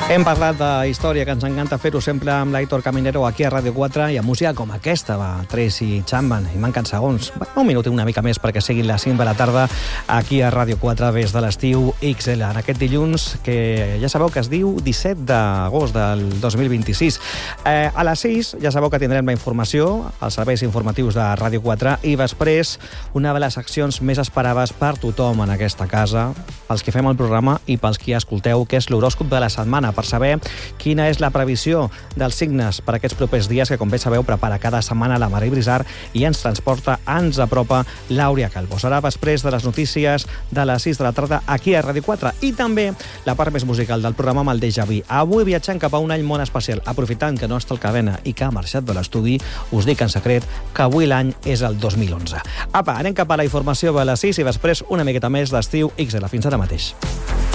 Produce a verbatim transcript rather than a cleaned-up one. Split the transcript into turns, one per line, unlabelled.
Hem parlat de història, que ens encanta fer-ho sempre amb l'Aitor Caminero aquí a Ràdio quatre i a música com aquesta, va, Tracy Chapman, i manquen segons, un minut i una mica més perquè siguin les cinc de la tarda aquí a Ràdio quatre des de l'estiu X L, en aquest dilluns que ja sabeu que es diu disset d'agost del dos mil vint-i-sis. Eh, a les sis ja sabeu que tindrem la informació, els serveis informatius de Ràdio quatre, i després una de les seccions més esperades per tothom en aquesta casa, pels que fem el programa i pels que escolteu, que és l'horòscop de la setmana, per saber quina és la previsió dels signes per aquests propers dies, que com bé sabeu prepara cada setmana la Maria Brizar i ens transporta, ens apropa l'Àurea Calvo. Serà després de les notícies de les sis de la tarda aquí a Ràdio quatre, i també la part més musical del programa amb el Déjà Vu. Avui viatjant cap a un any molt especial, aprofitant que no està el Cadena i que ha marxat de l'estudi, us dic en secret que avui l'any és el dos mil onze. Apa, anem cap a la informació de les sis i després una miqueta més d'estiu X L. Fins ara mateix.